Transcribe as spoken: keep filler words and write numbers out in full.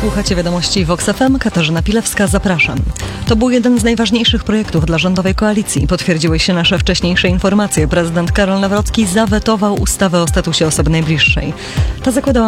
Słuchacie wiadomości Vox F M. Katarzyna Pilewska, zapraszam. To był jeden z najważniejszych projektów dla rządowej koalicji. Potwierdziły się nasze wcześniejsze informacje. Prezydent Karol Nawrocki zawetował ustawę o statusie osoby najbliższej. Ta zakładała